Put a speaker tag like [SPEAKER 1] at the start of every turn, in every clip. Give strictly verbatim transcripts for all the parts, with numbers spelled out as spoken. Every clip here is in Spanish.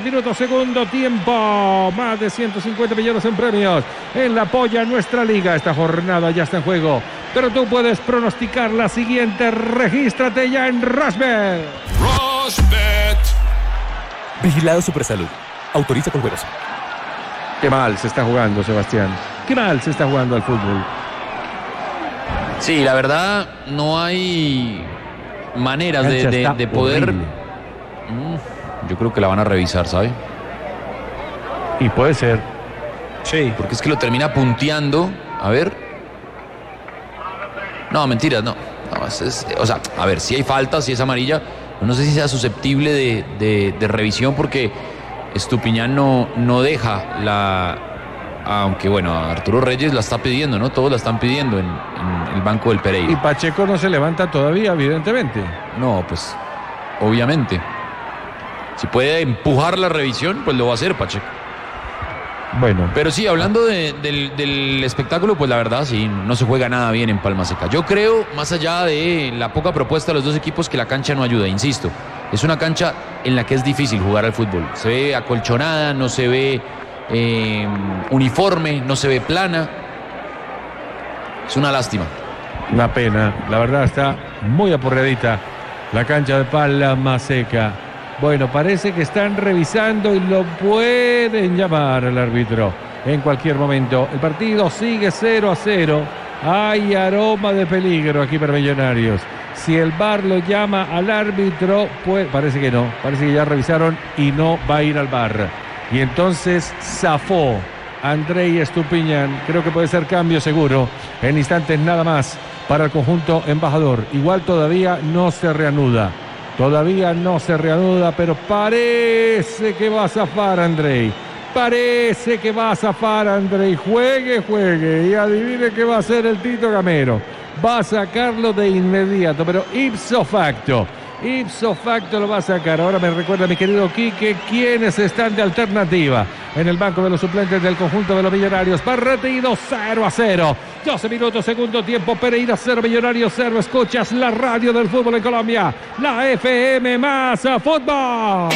[SPEAKER 1] minutos, segundo tiempo. Más de ciento cincuenta millones en premios en la polla nuestra liga. Esta jornada ya está en juego, pero tú puedes pronosticar la siguiente. Regístrate ya en Rushbet.
[SPEAKER 2] Rushbet.
[SPEAKER 3] Vigilado Supersalud. Autoriza con juegos.
[SPEAKER 1] Qué mal se está jugando, Sebastián. Qué mal se está jugando al fútbol.
[SPEAKER 4] Sí, la verdad, no hay maneras de, de, de poder... Mm, yo creo que la van a revisar, ¿sabe?
[SPEAKER 1] Y puede ser.
[SPEAKER 4] Sí. Porque es que lo termina punteando. A ver. No, mentiras, no. no es, es, o sea, a ver, si hay falta, si es amarilla. No sé si sea susceptible de, de, de revisión porque Estupiñán no, no deja la... Aunque bueno, Arturo Reyes la está pidiendo, ¿no? Todos la están pidiendo en, en el banco del Pereira.
[SPEAKER 1] Y Pacheco no se levanta todavía, evidentemente.
[SPEAKER 4] No, pues, obviamente. Si puede empujar la revisión, pues lo va a hacer Pacheco.
[SPEAKER 1] Bueno.
[SPEAKER 4] Pero sí, hablando de, del, del espectáculo, pues la verdad sí, no se juega nada bien en Palma Seca. Yo creo, más allá de la poca propuesta de los dos equipos, que la cancha no ayuda, insisto. Es una cancha en la que es difícil jugar al fútbol. Se ve acolchonada, no se ve eh, uniforme, no se ve plana. Es una lástima.
[SPEAKER 1] Una pena, la verdad está muy aporreadita la cancha de Palma Seca. Bueno, parece que están revisando y lo pueden llamar al árbitro en cualquier momento. El partido sigue cero a cero. Hay aroma de peligro aquí para Millonarios. Si el V A R lo llama al árbitro, pues parece que no. Parece que ya revisaron y no va a ir al V A R. Y entonces zafó Andrei Estupiñán. Creo que puede ser cambio seguro en instantes nada más para el conjunto embajador. Igual todavía no se reanuda. Todavía no se reanuda, pero parece que va a zafar Andrei. Parece que va a zafar Andrei. Juegue, juegue. Y adivine qué va a hacer el Tito Gamero. Va a sacarlo de inmediato, pero ipso facto. Ipso facto lo va a sacar. Ahora me recuerda mi querido Quique quiénes están de alternativa en el banco de los suplentes del conjunto de los Millonarios. Partido cero a cero. doce minutos, segundo tiempo. Pereira cero, Millonarios cero. Escuchas la radio del fútbol en Colombia. La F M más fútbol.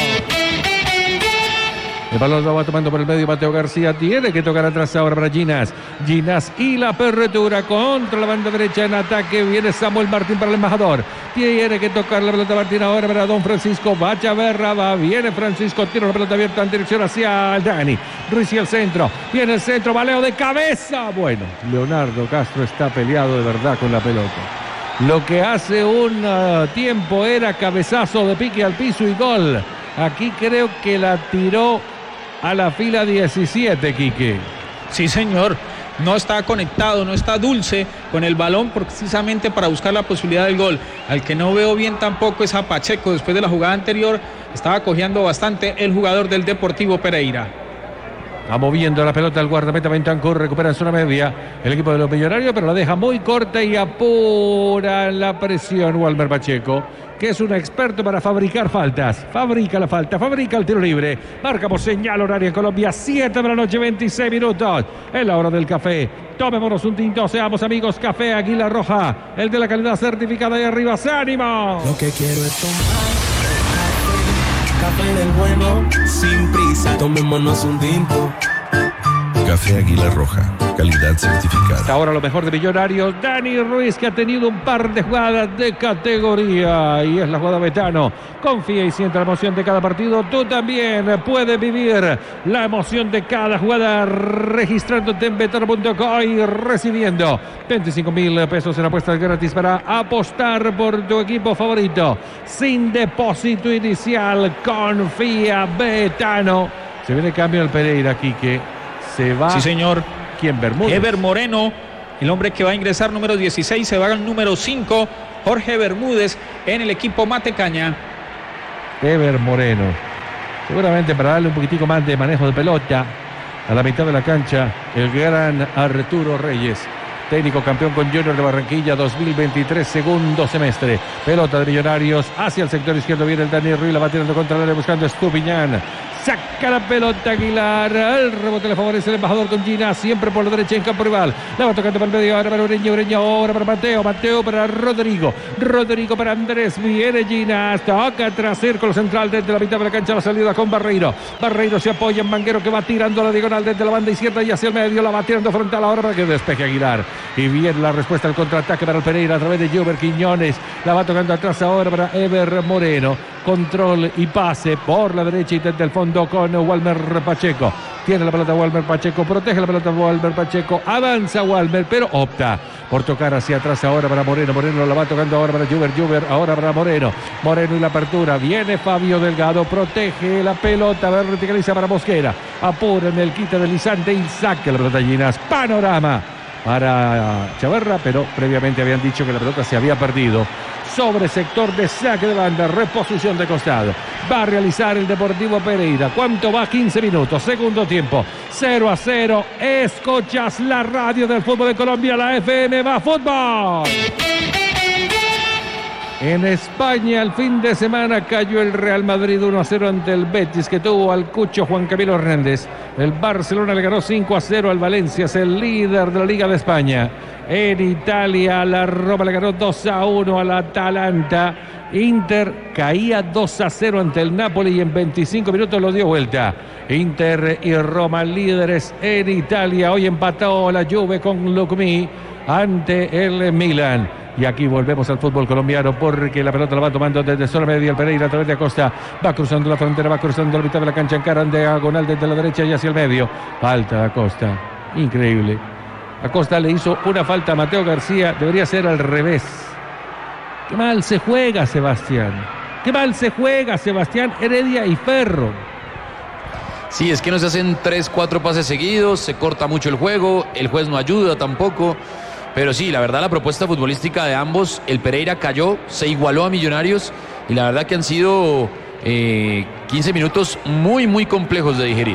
[SPEAKER 1] El balón lo va tomando por el medio Mateo García. Tiene que tocar atrás ahora para Ginás. Ginás y la apertura contra la banda derecha en ataque. Viene Samuel Martín para el embajador. Tiene que tocar la pelota Martín ahora para Don Francisco. Va Chaverra, va. Viene Francisco. Tira la pelota abierta en dirección hacia el Dani. Ruiz y el centro. Viene el centro. Baleo de cabeza. Bueno, Leonardo Castro está peleado de verdad con la pelota. Lo que hace un uh, tiempo era cabezazo de pique al piso y gol. Aquí creo que la tiró a la fila diecisiete, Quique.
[SPEAKER 5] Sí, señor. No está conectado, no está dulce con el balón precisamente para buscar la posibilidad del gol. Al que no veo bien tampoco es a Pacheco. Después de la jugada anterior estaba cojeando bastante el jugador del Deportivo Pereira.
[SPEAKER 1] Va moviendo la pelota el guardameta Bentancur, recupera en zona media el equipo de los Millonarios, pero la deja muy corta y apura la presión Walmer Pacheco, que es un experto para fabricar faltas. Fabrica la falta, fabrica el tiro libre. Marcamos señal horaria en Colombia, siete de la noche, veintiséis minutos. Es la hora del café. Tomémonos un tinto, seamos amigos. Café Águila Roja, el de la calidad certificada de arriba. ¡Ánimo!
[SPEAKER 6] Lo que quiero es tomar café del bueno, sin prisa, tomémonos un tinto.
[SPEAKER 2] Café Águila Roja, calidad certificada.
[SPEAKER 1] Hasta ahora lo mejor de Millonarios, Dani Ruiz, que ha tenido un par de jugadas de categoría y es la jugada Betano. Confía y siente la emoción de cada partido. Tú también puedes vivir la emoción de cada jugada registrándote en betano punto co y recibiendo veinticinco mil pesos en apuestas gratis para apostar por tu equipo favorito sin depósito inicial. Confía, Betano. Se viene cambio al Pereira, Quique. Se va.
[SPEAKER 5] Sí, señor.
[SPEAKER 1] ¿Quién? Bermúdez.
[SPEAKER 5] Ever Moreno, el hombre que va a ingresar número dieciséis, se va al número cinco, Jorge Bermúdez, en el equipo Matecaña.
[SPEAKER 1] Ever Moreno. Seguramente para darle un poquitico más de manejo de pelota a la mitad de la cancha, el gran Arturo Reyes. Técnico campeón con Junior de Barranquilla dos mil veintitrés, segundo semestre. Pelota de Millonarios hacia el sector izquierdo. Viene el Dani Ruiz, la va tirando contra el área buscando Estupiñán. Saca la pelota Aguilar. El rebote le favorece el embajador con Ginás. Siempre por la derecha en campo rival. La va tocando para el medio. Ahora para Ureña. Ureña ahora para Mateo. Mateo para Rodrigo. Rodrigo para Andrés. Viene Ginás. Toca tras círculo central desde la mitad de la cancha. La salida con Barreiro. Barreiro se apoya en Manguero que va tirando la diagonal desde la banda izquierda y hacia el medio. La va tirando frontal ahora para que despeje Aguilar. Y viene la respuesta al contraataque para el Pereira a través de Juber Quiñones. La va tocando atrás ahora para Ever Moreno. Control y pase por la derecha y desde el fondo con Walmer Pacheco. Tiene la pelota Walmer Pacheco, protege la pelota Walmer Pacheco, avanza Walmer, pero opta por tocar hacia atrás ahora para Moreno. Moreno la va tocando ahora para Juber, Juber ahora para Moreno. Moreno y la apertura, viene Fabio Delgado, protege la pelota, verticaliza para Mosquera. Apura en el quite deslizante y saca la pelota Ginás. Panorama para Chavarra, pero previamente habían dicho que la pelota se había perdido. Sobre sector de saque de banda, reposición de costado. Va a realizar el Deportivo Pereira. ¿Cuánto va? quince minutos, segundo tiempo. cero a cero. Escuchas la radio del fútbol de Colombia, la F M Va Fútbol. En España el fin de semana cayó el Real Madrid uno a cero ante el Betis, que tuvo al cucho Juan Camilo Hernández. El Barcelona le ganó cinco a cero al Valencia, es el líder de la Liga de España. En Italia la Roma le ganó dos a uno al Atalanta. Inter caía dos a cero ante el Napoli y en veinticinco minutos lo dio vuelta. Inter y Roma líderes en Italia. Hoy empató la Juve con Lucumí ante el Milan. Y aquí volvemos al fútbol colombiano porque la pelota la va tomando desde zona media el Pereira a través de Acosta. Va cruzando la frontera, va cruzando la mitad de la cancha, encaran de diagonal desde la derecha y hacia el medio. Falta de Acosta. Increíble. Acosta le hizo una falta a Mateo García. Debería ser al revés. Qué mal se juega Sebastián. Qué mal se juega Sebastián, Heredia y Ferro.
[SPEAKER 4] Sí, es que nos hacen tres, cuatro pases seguidos. Se corta mucho el juego. El juez no ayuda tampoco. Pero sí, la verdad la propuesta futbolística de ambos, el Pereira cayó, se igualó a Millonarios y la verdad que han sido eh, quince minutos muy, muy complejos de digerir.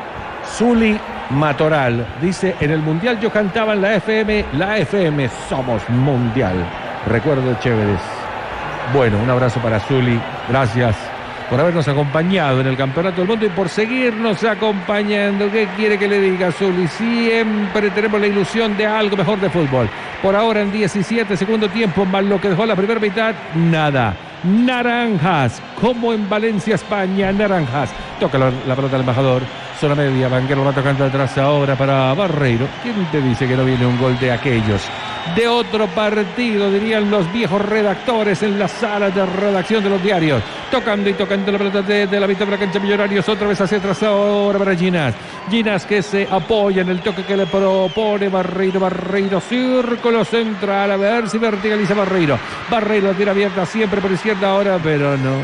[SPEAKER 1] Zuli Matoral dice, en el Mundial yo cantaba en la F M, la F M somos Mundial. Recuerdos chéveres. Bueno, un abrazo para Zuli, gracias por habernos acompañado en el Campeonato del Mundo y por seguirnos acompañando. ¿Qué quiere que le diga, Zuli? Siempre tenemos la ilusión de algo mejor de fútbol. Por ahora en diecisiete, segundo tiempo, más lo que dejó la primera mitad, nada. Naranjas, como en Valencia, España, naranjas. Toca la, la pelota del embajador. Zona media, Banguero va tocando atrás ahora para Barreiro. ¿Quién te dice que no viene un gol de aquellos? De otro partido, dirían los viejos redactores en las salas de redacción de los diarios. Tocando y tocando la pelota de, de la mitad de la cancha Millonarios. Otra vez hacia atrás ahora para Ginás. Ginás que se apoya en el toque que le propone Barreiro. Barreiro, círculo central. A ver si verticaliza Barreiro. Barreiro la tira abierta siempre por izquierda ahora, pero no.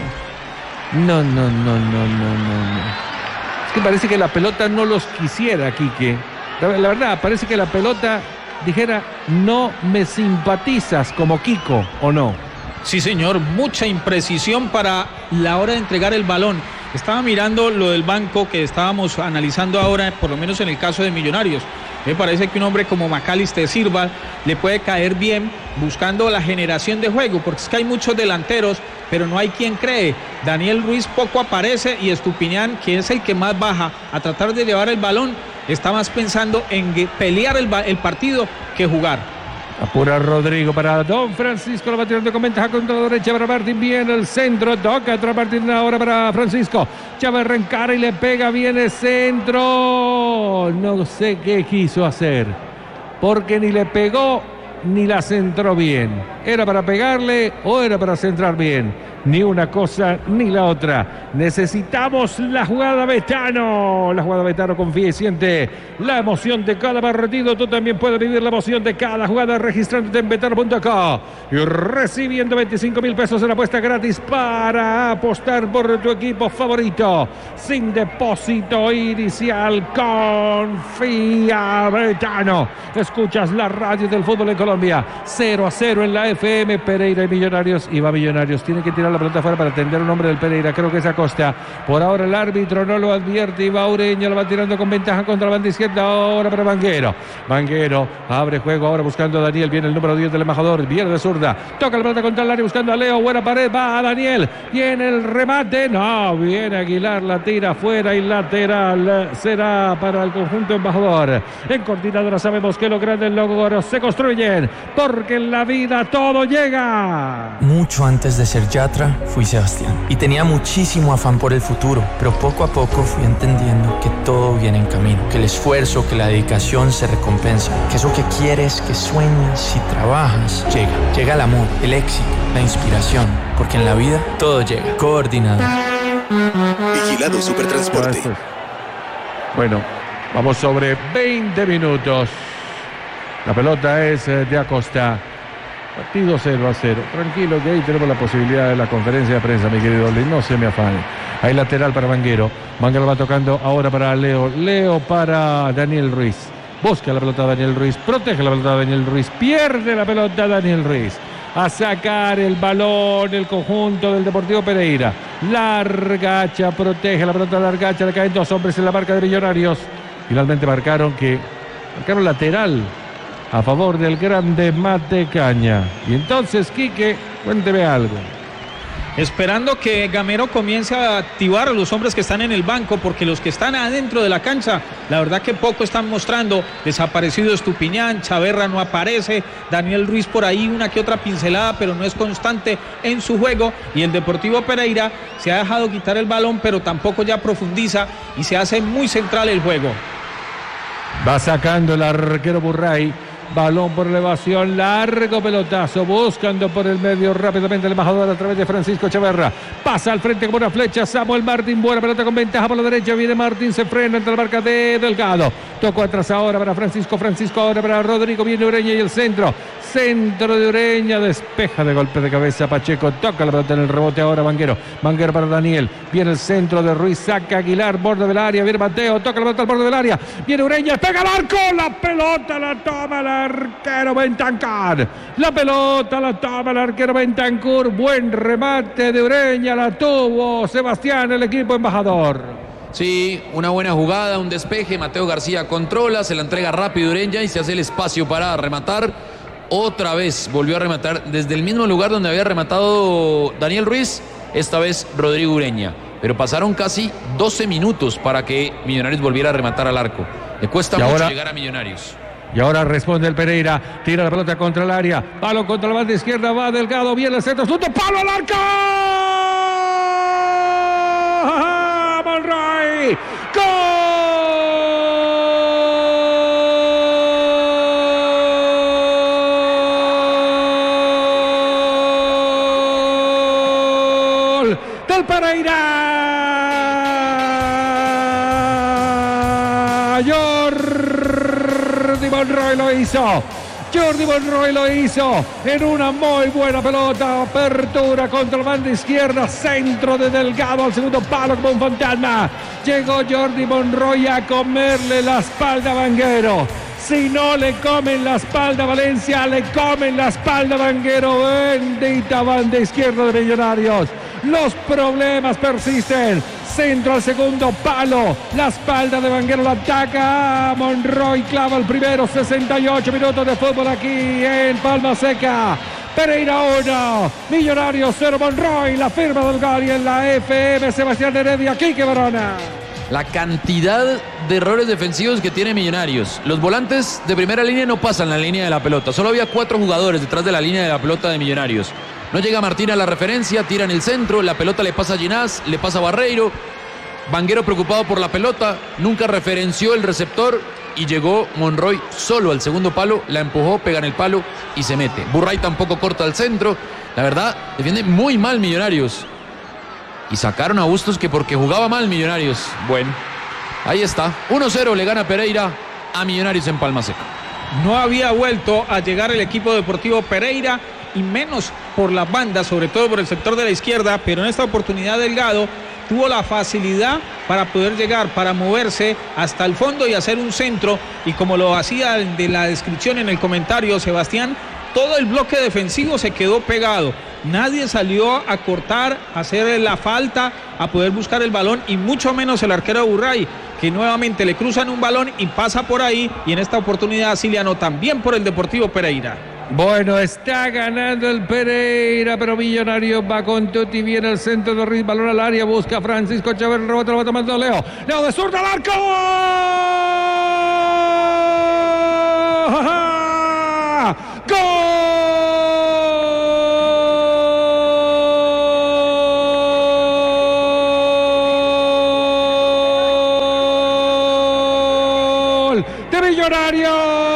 [SPEAKER 1] No, no, no, no, no, no, no. Es que parece que la pelota no los quisiera, Quique. La, la verdad, parece que la pelota dijera, no me simpatizas como Kiko, ¿o no?
[SPEAKER 5] Sí, señor, mucha imprecisión para la hora de entregar el balón. Estaba mirando lo del banco que estábamos analizando ahora, por lo menos en el caso de Millonarios. Me parece que un hombre como Macalister Silva le puede caer bien buscando la generación de juego, porque es que hay muchos delanteros, pero no hay quien cree. Daniel Ruiz poco aparece y Estupiñán, que es el que más baja a tratar de llevar el balón, está más pensando en pelear el, el partido que jugar.
[SPEAKER 1] Apura Rodrigo para Don Francisco, lo va tirando con ventaja contra la derecha para Martín, viene el centro, toca otra Martín ahora para Francisco, Chávez reencara y le pega, viene el centro, no sé qué quiso hacer, porque ni le pegó ni la centró bien, era para pegarle o era para centrar bien. Ni una cosa ni la otra. Necesitamos la jugada Betano. La jugada Betano, confía y siente la emoción de cada partido. Tú también puedes vivir la emoción de cada jugada registrándote en betano punto com y recibiendo veinticinco mil pesos en apuesta gratis para apostar por tu equipo favorito. Sin depósito inicial. Confía Betano. Escuchas la radio del fútbol en Colombia. cero a cero en la F M. Pereira y Millonarios. Y va Millonarios. Tiene que tirar tirar la pelota fuera para atender un hombre del Pereira, creo que es Acosta. Por ahora el árbitro no lo advierte y va Ureña, lo va tirando con ventaja contra la banda izquierda, ahora para Vanguero. Vanguero abre juego ahora buscando a Daniel, viene el número diez del embajador, viene de zurda, toca la pelota contra el área buscando a Leo, buena pared, va a Daniel, viene el remate, no, viene Aguilar, la tira fuera y lateral será para el conjunto embajador. En coordinadora sabemos que los grandes logros se construyen, porque en la vida todo llega.
[SPEAKER 7] Mucho antes de ser Yatra, fui Sebastián y tenía muchísimo afán por el futuro, pero poco a poco fui entendiendo que todo viene en camino, que el esfuerzo, que la dedicación se recompensa, que eso que quieres, que sueñas y trabajas, llega. Llega el amor, el éxito, la inspiración, porque en la vida todo llega. Coordinado.
[SPEAKER 2] Vigilado Supertransporte.
[SPEAKER 1] Bueno, vamos sobre veinte minutos. La pelota es de Acosta. Partido cero a cero. Tranquilo que ahí tenemos la posibilidad de la conferencia de prensa, mi querido Oli. No se me afane. Hay lateral para Vanguero. Vanguero va tocando ahora para Leo. Leo para Daniel Ruiz. Busca la pelota Daniel Ruiz. Protege la pelota Daniel Ruiz. Pierde la pelota Daniel Ruiz. A sacar el balón el conjunto del Deportivo Pereira. Largacha protege la pelota Largacha. Le caen dos hombres en la marca de Millonarios. Finalmente marcaron que marcaron lateral a favor del grande Matecaña. Y entonces, Quique, cuénteme algo.
[SPEAKER 5] Esperando que Gamero comience a activar a los hombres que están en el banco, porque los que están adentro de la cancha, la verdad que poco están mostrando. Desaparecido Estupiñán, Chaverra no aparece, Daniel Ruiz por ahí una que otra pincelada, pero no es constante en su juego. Y el Deportivo Pereira se ha dejado quitar el balón, pero tampoco ya profundiza y se hace muy central el juego.
[SPEAKER 1] Va sacando el arquero Burray. Balón por elevación, largo pelotazo, buscando por el medio rápidamente el embajador a través de Francisco Chaverra. Pasa al frente como una flecha Samuel Martín, buena pelota con ventaja por la derecha, viene Martín, se frena entre la marca de Delgado. Tocó atrás ahora para Francisco, Francisco ahora para Rodrigo, viene Ureña y el centro. Centro de Ureña, despeja de golpe de cabeza Pacheco, toca la pelota en el rebote ahora Vanguero. Vanguero para Daniel, viene el centro de Ruiz, saca Aguilar, borde del área, viene Mateo, toca la pelota al borde del área, viene Ureña, pega al arco, la pelota la toma la arquero Bentancur. La pelota la toma el arquero Bentancur. Buen remate de Ureña. La tuvo Sebastián, el equipo embajador.
[SPEAKER 4] Sí, una buena jugada, un despeje. Mateo García controla, se la entrega rápido Ureña y se hace el espacio para rematar. Otra vez volvió a rematar desde el mismo lugar donde había rematado Daniel Ruiz. Esta vez Rodrigo Ureña. Pero pasaron casi doce minutos para que Millonarios volviera a rematar al arco. Le cuesta
[SPEAKER 1] y
[SPEAKER 4] mucho
[SPEAKER 1] ahora...
[SPEAKER 4] llegar a Millonarios.
[SPEAKER 1] Y ahora responde el Pereira, tira la pelota contra el área, palo contra la banda izquierda, va Delgado, viene el centro, punto, palo al arco. Monroy, gol del Pereira. Monroy lo hizo, Jordi Monroy lo hizo en una muy buena pelota, apertura contra la banda izquierda, centro de Delgado al segundo palo como un fantasma. Llegó Jordi Monroy a comerle la espalda a Vanguero. Si no le comen la espalda a Valencia, le comen la espalda a Vanguero. Bendita banda izquierda de Millonarios. Los problemas persisten. Centro al segundo palo. La espalda de Vanguero la ataca. Monroy clava el primero. sesenta y ocho minutos de fútbol aquí en Palma Seca. Pereira uno. Millonarios cero. Monroy, la firma del gol. Y en la F M Sebastián Heredia, Quique Barona.
[SPEAKER 4] La cantidad de errores defensivos que tiene Millonarios. Los volantes de primera línea no pasan la línea de la pelota. Solo había cuatro jugadores detrás de la línea de la pelota de Millonarios. No llega Martín a la referencia, tira en el centro, la pelota le pasa a Ginás, le pasa a Barreiro. Vanguero preocupado por la pelota, nunca referenció el receptor y llegó Monroy solo al segundo palo, la empujó, pega en el palo y se mete. Burray tampoco corta al centro. La verdad, defiende muy mal Millonarios. Y sacaron a Bustos que porque jugaba mal Millonarios. Bueno, ahí está. uno cero le gana Pereira a Millonarios en Palma Seca.
[SPEAKER 5] No había vuelto a llegar el equipo deportivo Pereira, y menos por la banda, sobre todo por el sector de la izquierda, pero en esta oportunidad Delgado tuvo la facilidad para poder llegar, para moverse hasta el fondo y hacer un centro, y como lo hacía de la descripción en el comentario Sebastián, todo el bloque defensivo se quedó pegado. Nadie salió a cortar, a hacer la falta, a poder buscar el balón, y mucho menos el arquero de Burray, que nuevamente le cruzan un balón y pasa por ahí, y en esta oportunidad Siliano también por el Deportivo Pereira.
[SPEAKER 1] Bueno, está ganando el Pereira, pero Millonario va con Tuti, viene el centro de Ruiz, balón al área, busca a Francisco Chávez, rebota, lo va tomando Leo. Leo de zurda al arco. ¡Gol! De Millonarios.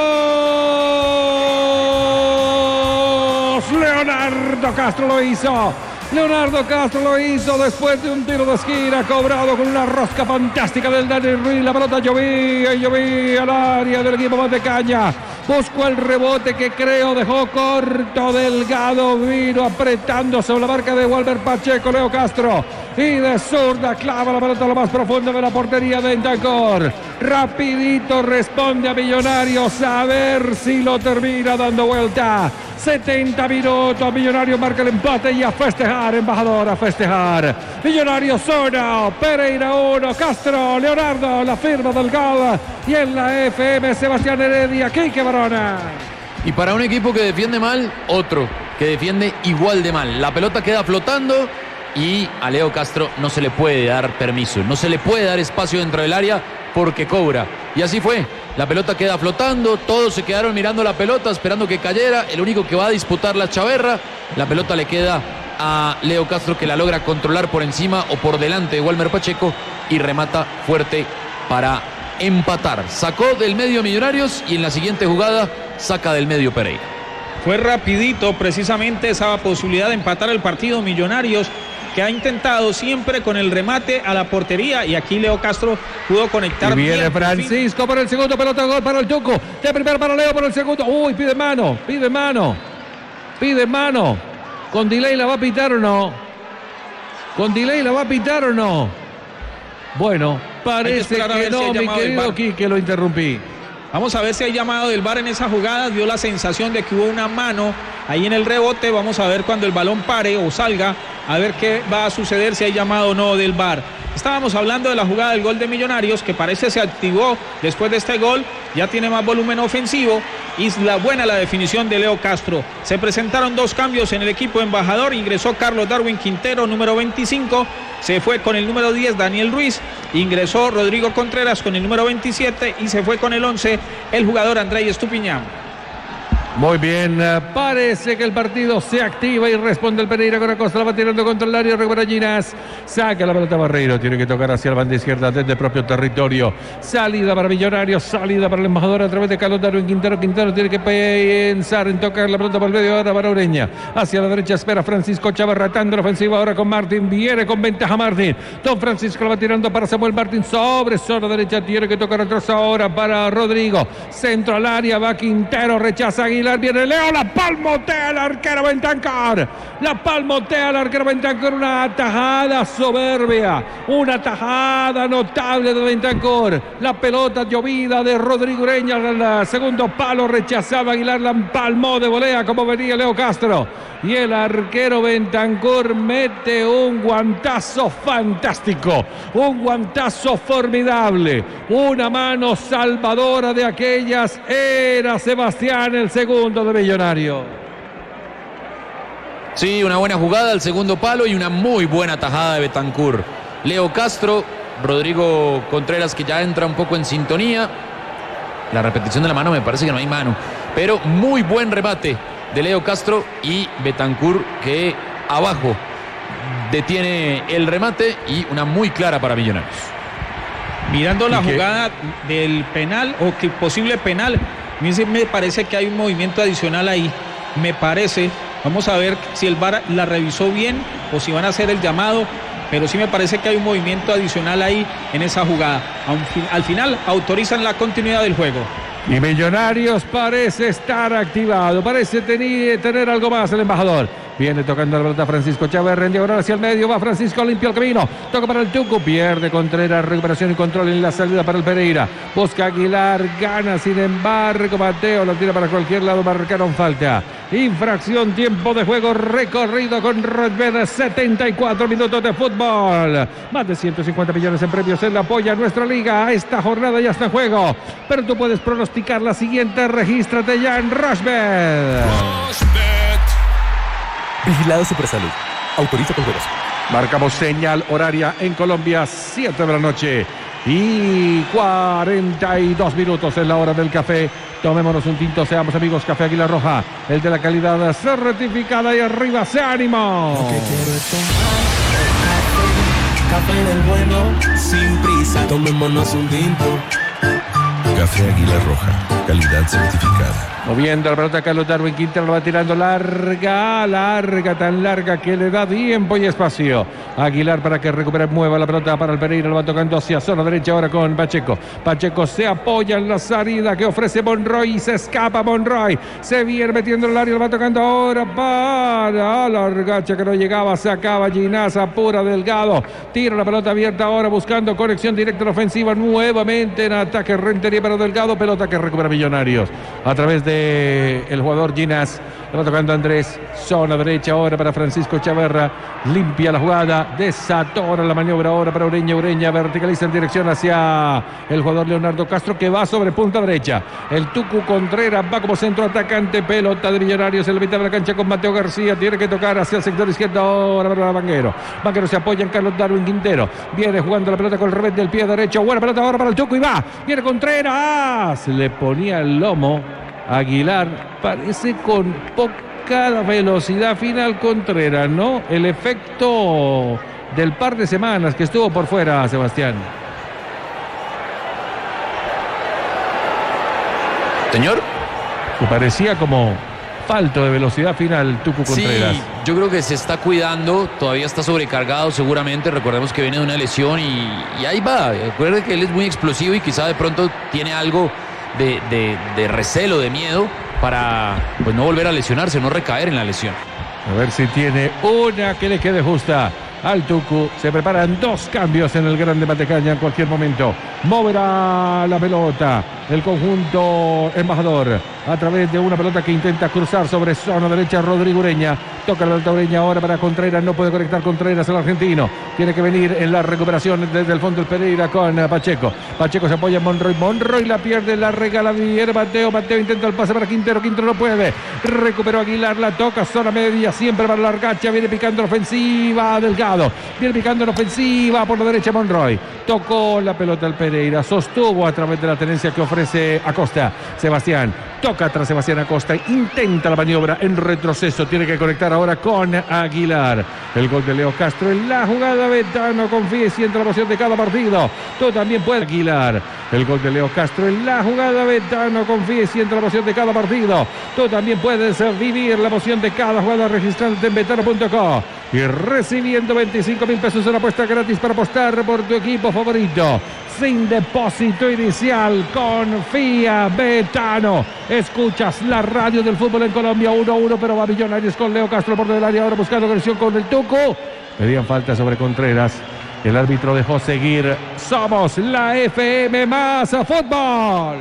[SPEAKER 1] Leonardo Castro lo hizo. Leonardo Castro lo hizo después de un tiro de esquina cobrado con una rosca fantástica del Dani Ruiz. La pelota llovía y llovía al área del equipo más de Caña. Buscó el rebote que creo dejó corto. Delgado vino apretando sobre la marca de Walter Pacheco. Leo Castro. Y de zurda clava la pelota a lo más profundo de la portería de Bentancor. Rapidito responde a Millonarios. A ver si lo termina dando vuelta. setenta minutos. Millonarios marca el empate y a festejar, embajador, a festejar. Millonarios uno, Pereira uno, Castro, Leonardo, la firma del gol. Y en la F M, Sebastián Heredia, Quique Barona.
[SPEAKER 4] Y para un equipo que defiende mal, otro que defiende igual de mal. La pelota queda flotando y a Leo Castro no se le puede dar permiso, no se le puede dar espacio dentro del área porque cobra. Y así fue. La pelota queda flotando, todos se quedaron mirando la pelota, esperando que cayera. El único que va a disputar la Chaverra. La pelota le queda a Leo Castro, que la logra controlar por encima o por delante de Walmer Pacheco y remata fuerte para empatar. Sacó del medio Millonarios y en la siguiente jugada saca del medio Pereira.
[SPEAKER 5] Fue rapidito precisamente esa posibilidad de empatar el partido. Millonarios, que ha intentado siempre con el remate a la portería, y aquí Leo Castro pudo conectar.
[SPEAKER 1] Y viene
[SPEAKER 5] bien,
[SPEAKER 1] Francisco por el segundo, pelota gol para el Tuco. De primera para Leo por el segundo. Uy, pide mano, pide mano. Pide mano. ¿Con delay la va a pitar o no? ¿Con delay la va a pitar o no? Bueno, parece que, que no, si mi querido Quique, lo interrumpí.
[SPEAKER 5] Vamos a ver si hay llamado del V A R en esa jugada. Dio la sensación de que hubo una mano ahí en el rebote. Vamos a ver cuando el balón pare o salga, a ver qué va a suceder, si hay llamado o no del V A R. Estábamos hablando de la jugada del gol de Millonarios, que parece se activó después de este gol. Ya tiene más volumen ofensivo y es la buena la definición de Leo Castro. Se presentaron dos cambios en el equipo embajador. Ingresó Carlos Darwin Quintero, número veinticinco. Se fue con el número diez, Daniel Ruiz. Ingresó Rodrigo Contreras con el número veintisiete y se fue con el once, el jugador Andrei Estupiñán.
[SPEAKER 1] Muy bien, parece que el partido se activa y responde el Pereira con Acosta, la va tirando contra el área, recupera Ginás, saca la pelota Barreiro, tiene que tocar hacia la banda izquierda desde el propio territorio, salida para Millonarios, salida para el embajador a través de Carlos Darwin Quintero. Quintero tiene que pensar en tocar la pelota por el medio, ahora para Ureña, hacia la derecha espera Francisco Chávez, ratando la ofensiva ahora con Martín, viene con ventaja Martín, Don Francisco la va tirando para Samuel Martín, sobre zona derecha, tiene que tocar atrás ahora para Rodrigo, centro al área, va Quintero, rechaza Aguilar, viene Leo, la palmotea el arquero Bentancor, la palmotea el arquero Bentancor, una atajada soberbia, una atajada notable de Bentancor, la pelota llovida de Rodrigo Ureña, el segundo palo rechazaba Aguilar, la empalmó de volea como venía Leo Castro, y el arquero Bentancor mete un guantazo fantástico, un guantazo formidable, una mano salvadora de aquellas, era Sebastián el segundo de Millonario.
[SPEAKER 4] Sí, una buena jugada al segundo palo y una muy buena tajada de Bentancur. Leo Castro, Rodrigo Contreras, que ya entra un poco en sintonía. La repetición de la mano, me parece que no hay mano, pero muy buen remate de Leo Castro y Bentancur, que abajo detiene el remate, y una muy clara para Millonarios.
[SPEAKER 5] Mirando la jugada del penal o que posible penal, a mí sí me parece que hay un movimiento adicional ahí, me parece. Vamos a ver si el V A R la revisó bien o si van a hacer el llamado, pero sí me parece que hay un movimiento adicional ahí en esa jugada. Al final autorizan la continuidad del juego.
[SPEAKER 1] Y Millonarios parece estar activado, parece tener, tener algo más el embajador. Viene tocando la pelota Francisco Chaverra en diagonal hacia el medio. Va Francisco, limpia el camino. Toca para el Tucu. Pierde Contreras. Recuperación y control en la salida para el Pereira. Busca Aguilar. Gana sin embargo Mateo. Lo tira para cualquier lado. Marcaron falta. Infracción. Tiempo de juego recorrido con Rodríguez. setenta y cuatro minutos de fútbol. Más de ciento cincuenta millones en premios en la apoya nuestra liga. Esta jornada ya está en juego. Pero tú puedes pronosticar la siguiente. Regístrate ya en Rushbet.
[SPEAKER 3] Vigilado Supersalud. Autoriza con juegos.
[SPEAKER 1] Marcamos señal horaria en Colombia, siete de la noche y cuarenta y dos minutos en la hora del café. Tomémonos un tinto, seamos amigos. Café Águila Roja, el de la calidad certificada, y arriba se ánimo.
[SPEAKER 6] Lo que quiero es tomar café, café del bueno, sin prisa, tomémonos un tinto.
[SPEAKER 2] Café Águila Roja, calidad certificada.
[SPEAKER 1] Moviendo la pelota Carlos Darwin Quintero, lo va tirando larga, larga, tan larga que le da tiempo y espacio. Aguilar para que recupere, mueva la pelota para el Pereira, lo va tocando hacia zona derecha ahora con Pacheco. Pacheco se apoya en la salida que ofrece Monroy y se escapa Monroy. Se viene metiendo en el área, lo va tocando ahora para Largacha que no llegaba, se acaba Ginás, apura Delgado. Tira la pelota abierta ahora buscando conexión directa en la ofensiva, nuevamente en ataque Rentería para Delgado, pelota que recupera Millonarios a través de el jugador Ginás. Le va tocando Andrés, zona derecha ahora para Francisco Chaverra, limpia la jugada, desatora la maniobra ahora para Ureña. Ureña verticaliza en dirección hacia el jugador Leonardo Castro, que va sobre punta derecha. El Tucu Contreras va como centro atacante, pelota de Millonarios en la mitad de la cancha con Mateo García, tiene que tocar hacia el sector izquierdo ahora para Vanguero. Vanguero se apoya en Carlos Darwin Quintero, viene jugando la pelota con el revés del pie derecho, buena pelota ahora para el Tucu y va, viene Contreras, le ponía el lomo Aguilar, parece con poca velocidad final Contreras, ¿no? El efecto del par de semanas que estuvo por fuera, Sebastián.
[SPEAKER 4] Señor.
[SPEAKER 1] Que parecía como falto de velocidad final Tucu Contreras.
[SPEAKER 4] Sí, yo creo que se está cuidando, todavía está sobrecargado seguramente, recordemos que viene de una lesión y, y ahí va. Recuerde que él es muy explosivo y quizá de pronto tiene algo De, de, de recelo, de miedo para pues no volver a lesionarse, no recaer en la lesión.
[SPEAKER 1] A ver si tiene una que le quede justa al Tucu. Se preparan dos cambios en el Grande Matecaña en cualquier momento. Moverá la pelota el conjunto embajador a través de una pelota que intenta cruzar sobre zona derecha. Rodrigo Ureña toca la pelota Ureña ahora para Contreras, no puede conectar Contreras al argentino, tiene que venir en la recuperación desde el fondo el Pereira con Pacheco. Pacheco se apoya en Monroy, Monroy la pierde, la regala bien Mateo, Mateo intenta el pase para Quintero, Quintero no puede, recuperó Aguilar, la toca zona media siempre para Largacha, viene picando la ofensiva Delgado, viene picando la ofensiva por la derecha Monroy, tocó la pelota al Pereira, sostuvo a través de la tenencia que ofrece Acosta. Sebastián toca atrás, Sebastián Acosta intenta la maniobra en retroceso, tiene que conectar ahora con Aguilar. El gol de Leo Castro en la jugada. Betano, confía y siente la emoción de cada partido. Tú también puedes. Aguilar. El gol de Leo Castro en la jugada. Betano, confía y siente la emoción de cada partido. Tú también puedes vivir la emoción de cada jugada registrándote en betano punto com y recibiendo veinticinco mil pesos en apuesta gratis para apostar por tu equipo favorito. Sin depósito inicial, confía Betano. Escuchas la radio del fútbol en Colombia. uno a uno, pero va Millonarios con Leo Castro por del área ahora buscando conexión con el Tucu. Pedían falta sobre Contreras. El árbitro dejó seguir. Somos la F M más fútbol.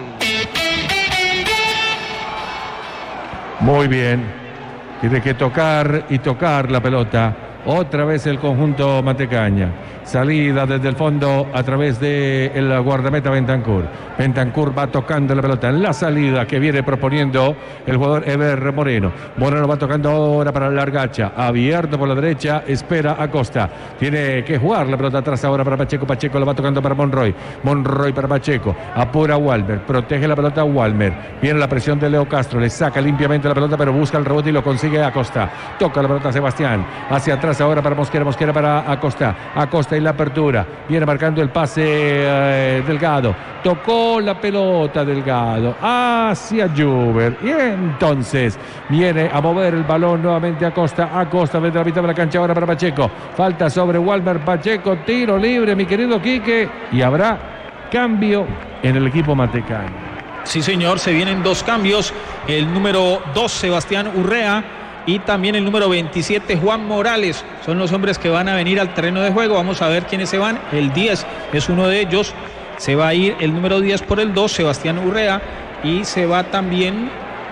[SPEAKER 1] Muy bien. Tiene que tocar y tocar la pelota. Otra vez el conjunto Matecaña. Salida desde el fondo a través de el guardameta Bentancur. Bentancur va tocando la pelota en la salida que viene proponiendo el jugador Eber Moreno. Moreno va tocando ahora para Largacha. Abierto por la derecha, espera Acosta. Tiene que jugar la pelota atrás ahora para Pacheco. Pacheco la va tocando para Monroy. Monroy para Pacheco. Apura Walmer. Protege la pelota Walmer. Viene la presión de Leo Castro. Le saca limpiamente la pelota, pero busca el rebote y lo consigue Acosta. Toca la pelota Sebastián. Hacia atrás ahora para Mosquera. Mosquera para Acosta. Acosta y la apertura, viene marcando el pase eh, Delgado, tocó la pelota Delgado hacia Juber y entonces viene a mover el balón nuevamente Acosta, Acosta desde la mitad de la cancha ahora para Pacheco, falta sobre Walmer, Pacheco, tiro libre mi querido Quique y habrá cambio en el equipo matecaño.
[SPEAKER 5] Sí señor, se vienen dos cambios, el número dos Sebastián Urrea y también el número veintisiete, Juan Morales. Son los hombres que van a venir al terreno de juego. Vamos a ver quiénes se van. El diez es uno de ellos. Se va a ir el número diez por el dos, Sebastián Urrea, y se va también...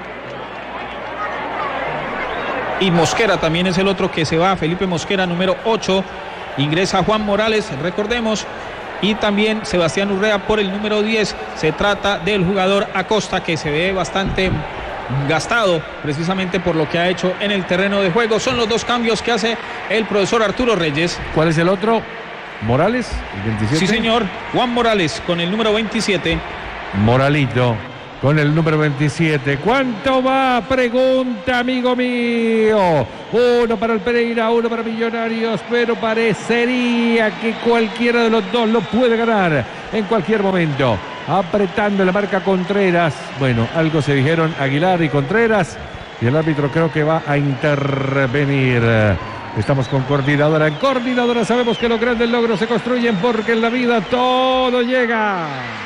[SPEAKER 5] Y Mosquera también es el otro que se va, Felipe Mosquera, número ocho. Ingresa Juan Morales, recordemos, y también Sebastián Urrea por el número diez. Se trata del jugador Acosta, que se ve bastante gastado precisamente por lo que ha hecho en el terreno de juego. Son los dos cambios que hace el profesor Arturo Reyes.
[SPEAKER 1] ¿Cuál es el otro? ¿Morales? ¿El veintisiete?
[SPEAKER 5] Sí, señor, Juan Morales con el número veintisiete.
[SPEAKER 1] Moralito con el número veintisiete. ¿Cuánto va? Pregunta, amigo mío. Uno para el Pereira, uno para Millonarios, pero parecería que cualquiera de los dos lo puede ganar en cualquier momento. Apretando la marca Contreras. Bueno, algo se dijeron Aguilar y Contreras, y el árbitro creo que va a intervenir. Estamos con Coordinadora. En Coordinadora sabemos que los grandes logros se construyen porque en la vida todo llega.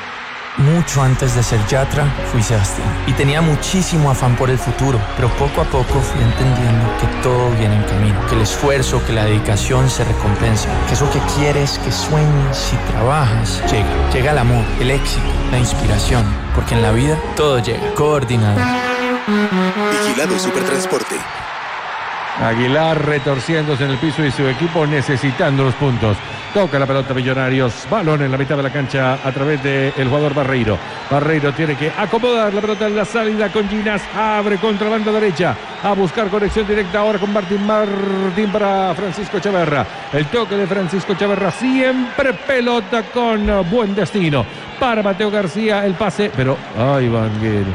[SPEAKER 7] Mucho antes de ser Yatra, fui Sebastián. Y tenía muchísimo afán por el futuro, pero poco a poco fui entendiendo que todo viene en camino, que el esfuerzo, que la dedicación se recompensa, que eso que quieres, que sueñas y trabajas, llega. Llega el amor, el éxito, la inspiración, porque en la vida todo llega. Coordinador.
[SPEAKER 2] Vigilado Supertransporte.
[SPEAKER 1] Aguilar retorciéndose en el piso y su equipo necesitando los puntos. Toca la pelota Millonarios. Balón en la mitad de la cancha a través del jugador Barreiro. Barreiro tiene que acomodar la pelota en la salida con Ginás. Abre contra la banda derecha. A buscar conexión directa ahora con Martín. Martín para Francisco Chaverra. El toque de Francisco Chaverra. Siempre pelota con buen destino. Para Mateo García el pase. Pero, ay, Vanguero.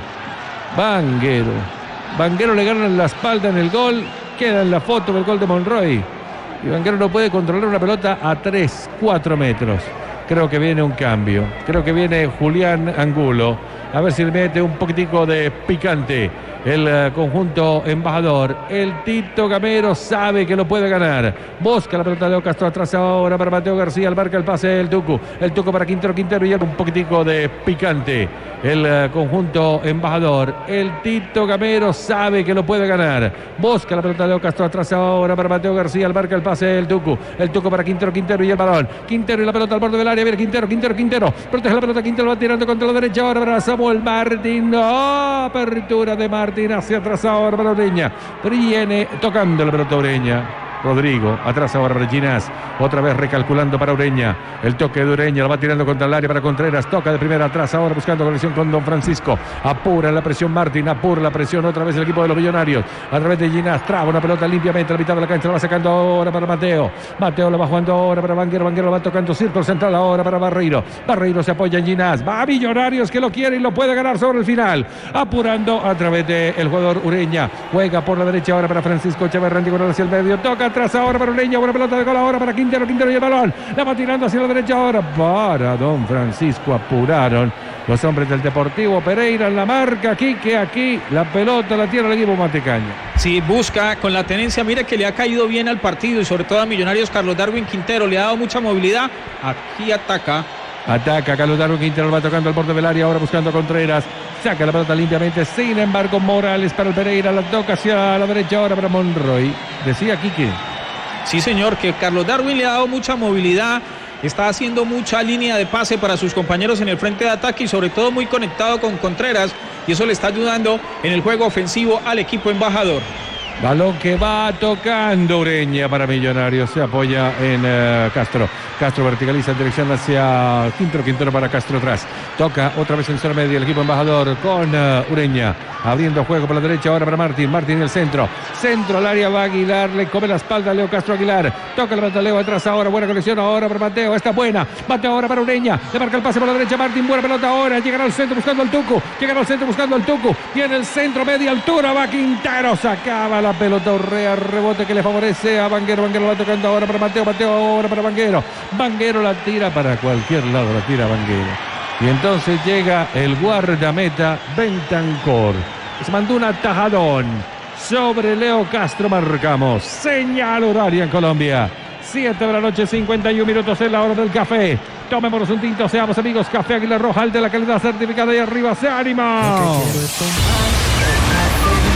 [SPEAKER 1] Vanguero. Vanguero le gana en la espalda en el gol. Queda en la foto del gol de Monroy. Y Vanguero no puede controlar una pelota a tres, cuatro metros. Creo que viene un cambio. Creo que viene Julián Angulo. A ver si le mete un poquitico de picante el uh, conjunto embajador. El Tito Gamero sabe que lo puede ganar. Busca la pelota de Leo Castro atrás ahora para Mateo García. El marca el pase del Tucu. El Tucu para Quintero Quintero y un poquitico de picante. El uh, conjunto embajador. El Tito Gamero sabe que lo puede ganar. Busca la pelota de Leo Castro atrás ahora para Mateo García. El marca el pase del Tucu. El Tucu para Quintero Quintero y el balón. Quintero y la pelota al borde del área. Viene Quintero, Quintero, Quintero. Protege la pelota. Quintero va tirando contra la derecha ahora para Samuel Martín. No, apertura de Martín. Hacia atrás ahora para Ureña. Viene tocando la pelota Ureña. Rodrigo, atrás ahora para Ginás. Otra vez recalculando para Ureña. El toque de Ureña, lo va tirando contra el área para Contreras. Toca de primera atrás ahora buscando conexión con Don Francisco. Apura la presión Martín, apura la presión otra vez el equipo de los Millonarios. A través de Ginás, traba una pelota limpiamente a la mitad de la cancha. La va sacando ahora para Mateo. Mateo lo va jugando ahora para Vanguero. Vanguero lo va tocando círculo central ahora para Barreiro. Barreiro se apoya en Ginás. Va a Millonarios que lo quiere y lo puede ganar sobre el final. Apurando a través del jugador Ureña. Juega por la derecha ahora para Francisco Chaverra. Hacia el medio. Toca atrás ahora para Ureña, buena pelota de gol ahora para Quintero, Quintero y el balón, la va tirando hacia la derecha ahora para Don Francisco. Apuraron los hombres del Deportivo Pereira en la marca. Aquí que aquí la pelota la tiene el equipo Matecaña.
[SPEAKER 5] Sí, busca con la tenencia, mire que le ha caído bien al partido y sobre todo a Millonarios. Carlos Darwin Quintero le ha dado mucha movilidad. Aquí ataca.
[SPEAKER 1] Ataca Carlos Darwin Quintero, lo va tocando al borde del área ahora buscando a Contreras. Saca la pelota limpiamente, sin embargo Morales para el Pereira, la toca hacia la derecha ahora para Monroy. Decía Quique.
[SPEAKER 5] Sí, señor, que Carlos Darwin le ha dado mucha movilidad, está haciendo mucha línea de pase para sus compañeros en el frente de ataque y sobre todo muy conectado con Contreras, y eso le está ayudando en el juego ofensivo al equipo embajador.
[SPEAKER 1] Balón que va tocando Ureña para Millonarios. Se apoya en uh, Castro. Castro verticaliza en dirección hacia Quintero. Quintero para Castro atrás. Toca otra vez en zona media el equipo embajador con uh, Ureña. Abriendo juego por la derecha ahora para Martín. Martín en el centro. Centro al área va Aguilar. Le come la espalda a Leo Castro Aguilar. Toca la pelota Leo atrás ahora. Buena conexión ahora para Mateo. Está buena. Mateo ahora para Ureña. Le marca el pase por la derecha Martín. Buena pelota ahora. Llegará al centro buscando al Tucu. Llegará al centro buscando al Tucu. Y en el centro media altura va Quintero. Sacaba la pelota Urrea, rebote que le favorece a Vanguero. Vanguero va tocando ahora para Mateo. Mateo ahora para Vanguero. Vanguero la tira para cualquier lado, la tira Vanguero. Y entonces llega el guardameta Bentancor. Se mandó un atajadón sobre Leo Castro. Marcamos señal horaria en Colombia. siete de la noche, cincuenta y un minutos en la hora del café. Tomémonos un tinto, seamos amigos. Café Águila Roja, el de la calidad certificada y arriba se anima.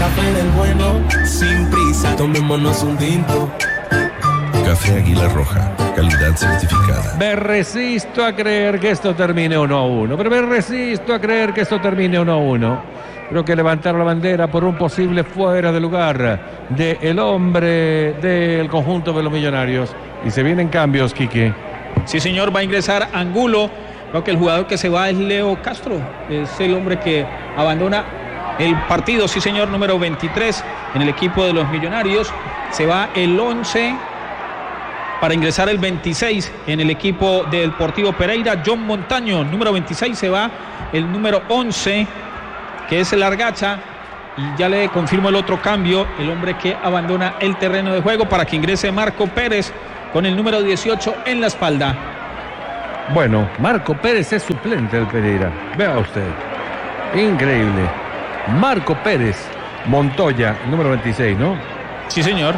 [SPEAKER 6] café del bueno, sin prisa, tomémonos un tinto.
[SPEAKER 2] Café Águila Roja, calidad certificada.
[SPEAKER 1] Me resisto a creer que esto termine uno a uno, pero me resisto a creer que esto termine uno a uno. Creo que levantar la bandera por un posible fuera de lugar del hombre del conjunto de los Millonarios. Y se vienen cambios, Quique.
[SPEAKER 5] Sí, señor, va a ingresar Angulo. Creo que el jugador que se va es Leo Castro. Es el hombre que abandona el partido, sí, señor, número veintitrés en el equipo de los Millonarios. Se va el once para ingresar el veintiséis en el equipo del Deportivo Pereira. John Montaño, número veintiséis, se va el número once, que es el Argacha. Y ya le confirmo el otro cambio, el hombre que abandona el terreno de juego para que ingrese Marco Pérez con el número dieciocho en la espalda.
[SPEAKER 1] Bueno, Marco Pérez es suplente del Pereira. Vea usted. Increíble. Marco Pérez, Montoya, número veintiséis, ¿no?
[SPEAKER 5] Sí, señor.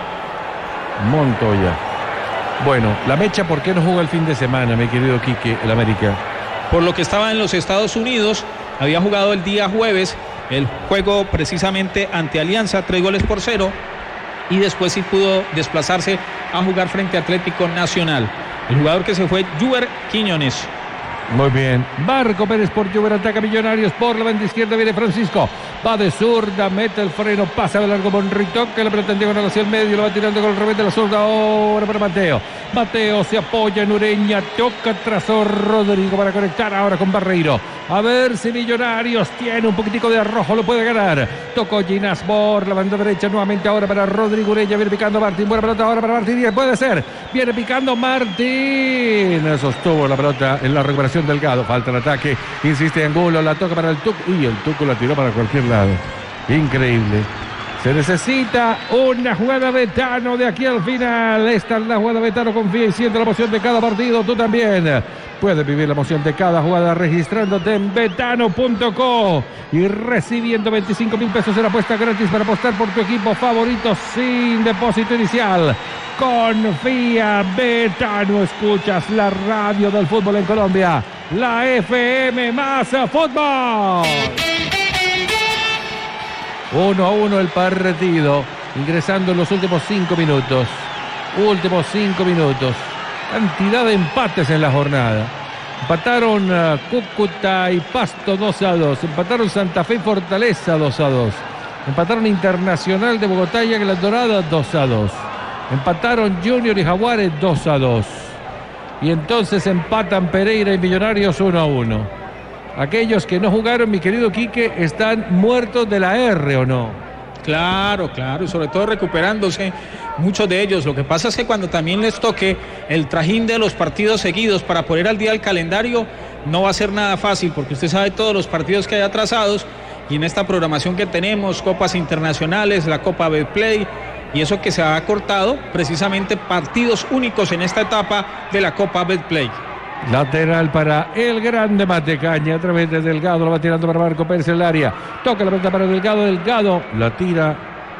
[SPEAKER 1] Montoya. Bueno, la mecha, ¿por qué no jugó el fin de semana, mi querido Quique, el América?
[SPEAKER 5] Por lo que estaba en los Estados Unidos, había jugado el día jueves el juego precisamente ante Alianza, tres goles por cero, y después sí pudo desplazarse a jugar frente a Atlético Nacional. El jugador que se fue, Juber Quiñones.
[SPEAKER 1] Muy bien, Marco Pérez por Juber, ataca Millonarios por la banda izquierda, viene Francisco, va de zurda, mete el freno, pasa de largo Monrito, que le pretende diagonal hacia el medio, lo va tirando con el revés de la zurda, ahora para Mateo, Mateo se apoya en Ureña, toca trazo Rodrigo para conectar ahora con Barreiro, a ver si Millonarios tiene un poquitico de arrojo, lo puede ganar, tocó Ginás por la banda derecha, nuevamente ahora para Rodrigo Ureña, viene picando Martín, buena pelota ahora para Martín Díaz, puede ser, viene picando Martín, sostuvo la pelota en la recuperación Delgado, falta el ataque, insiste Angulo, la toca para el Tuco, y el Tuco la tiró para cualquier lado, increíble. Se necesita una jugada Betano de aquí al final. Esta es la jugada Betano, confía y siente la emoción de cada partido. Tú también puedes vivir la emoción de cada jugada registrándote en betano punto co y recibiendo veinticinco mil pesos en apuesta gratis para apostar por tu equipo favorito sin depósito inicial. Confía, Betano. Escuchas la radio del fútbol en Colombia, la F M más fútbol. Uno a uno el partido, ingresando en los últimos cinco minutos. Últimos cinco minutos. Cantidad de empates en la jornada. Empataron uh, Cúcuta y Pasto dos a dos. Empataron Santa Fe y Fortaleza dos a dos. Empataron Internacional de Bogotá y Águilas Doradas dos a dos. Empataron Junior y Jaguares dos a dos. Y entonces empatan Pereira y Millonarios uno a uno. Aquellos que no jugaron, mi querido Quique, están muertos de la R, ¿o no?
[SPEAKER 5] Claro, claro, y sobre todo recuperándose muchos de ellos. Lo que pasa es que cuando también les toque el trajín de los partidos seguidos para poner al día el calendario, no va a ser nada fácil, porque usted sabe todos los partidos que hay atrasados, y en esta programación que tenemos, copas internacionales, la Copa Betplay, y eso que se ha cortado, precisamente partidos únicos en esta etapa de la Copa Betplay.
[SPEAKER 1] Lateral para el grande Matecaña, a través de Delgado, lo va tirando para Marco Pérez en el área, toca la pelota para Delgado, Delgado la tira,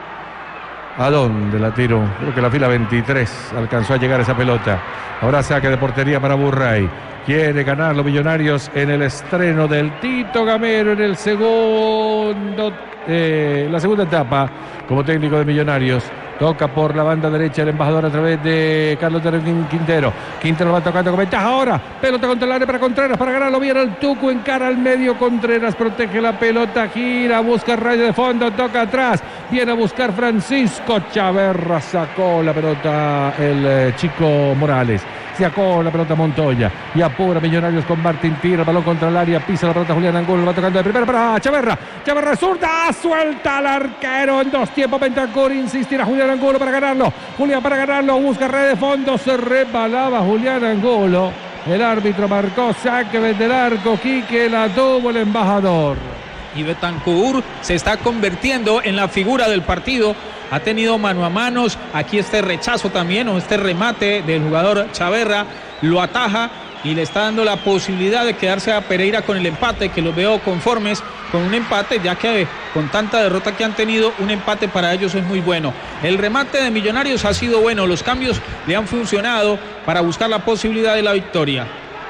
[SPEAKER 1] ¿a dónde la tiró? Creo que la fila veintitrés alcanzó a llegar esa pelota, ahora saque de portería para Burray, quiere ganar los Millonarios en el estreno del Tito Gamero en el segundo, eh, la segunda etapa como técnico de Millonarios. Toca por la banda derecha el embajador a través de Carlos Quintero. Quintero va tocando con ventaja ahora. Pelota contra el área para Contreras para ganarlo bien. El Tuco encara al medio. Contreras protege la pelota. Gira, busca rayo de fondo. Toca atrás. Viene a buscar Francisco Chaverra. Sacó la pelota el eh, chico Morales. Sacó la pelota Montoya y apura Millonarios con Martín, tira el balón contra el área, pisa la pelota Julián Angulo, va tocando de primera para Chaverra, Chaverra zurda, suelta al arquero en dos tiempos, Bentancur, insistirá Julián Angulo para ganarlo, Julián para ganarlo, busca red de fondo, se rebalaba Julián Angulo, el árbitro marcó saque desde el arco, Quique la tuvo el embajador.
[SPEAKER 5] Y Bentancur se está convirtiendo en la figura del partido. Ha tenido mano a manos, aquí este rechazo también, o este remate del jugador Chaverra, lo ataja y le está dando la posibilidad de quedarse a Pereira con el empate, que los veo conformes con un empate, ya que con tanta derrota que han tenido, un empate para ellos es muy bueno. El remate de Millonarios ha sido bueno, los cambios le han funcionado para buscar la posibilidad de la victoria.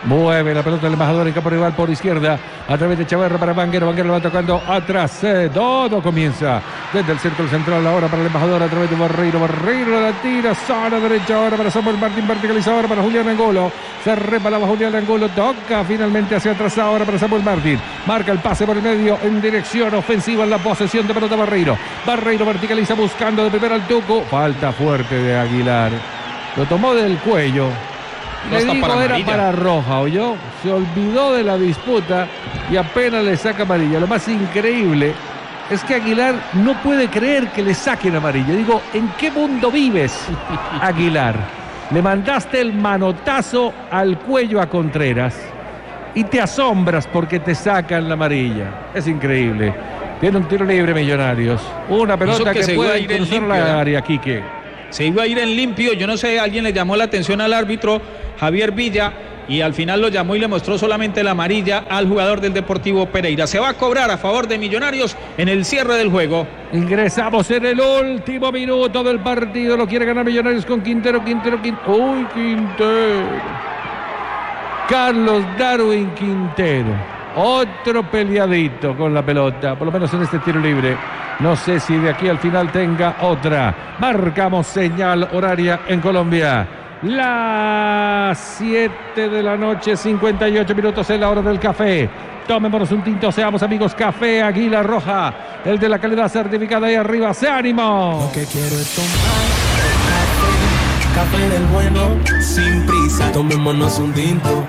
[SPEAKER 1] Mueve la pelota el embajador en campo rival por izquierda. A través de Chavarra para Vanguero. Vanguero lo va tocando atrás. Eh, todo comienza desde el círculo central. Ahora para el embajador a través de Barreiro. Barreiro la tira. Zona derecha ahora para Samuel Martín. Verticaliza ahora para Julián Angulo. Se repalaba Julián Angulo. Toca finalmente hacia atrás ahora para Samuel Martín. Marca el pase por el medio en dirección ofensiva en la posesión de pelota Barreiro. Barreiro verticaliza buscando de primera al Tucu. Falta fuerte de Aguilar. Lo tomó del cuello. Le digo, para era para roja, ¿oyó? Se olvidó de la disputa y apenas le saca amarilla. Lo más increíble es que Aguilar no puede creer que le saquen amarilla. Digo, ¿en qué mundo vives, Aguilar? Le mandaste el manotazo al cuello a Contreras y te asombras porque te sacan la amarilla. Es increíble. Tiene un tiro libre, Millonarios. Una pelota que, que puede cruzar la área, Quique.
[SPEAKER 5] Se iba a ir en limpio, yo no sé, alguien le llamó la atención al árbitro Javier Villa y al final lo llamó y le mostró solamente la amarilla al jugador del Deportivo Pereira. Se va a cobrar a favor de Millonarios en el cierre del juego.
[SPEAKER 1] Ingresamos en el último minuto del partido, lo quiere ganar Millonarios con Quintero, Quintero, Quintero. ¡Uy, Quintero! Carlos Darwin Quintero, otro peleadito con la pelota, por lo menos en este tiro libre. No sé si de aquí al final tenga otra. Marcamos señal horaria en Colombia. Las siete de la noche, cincuenta y ocho minutos en la hora del café. Tomémonos un tinto, seamos amigos. Café Águila Roja, el de la calidad certificada ahí arriba. ¡Se ánimo!
[SPEAKER 6] Lo que quiero es tomar café, café del bueno, sin prisa. Tomémonos un tinto.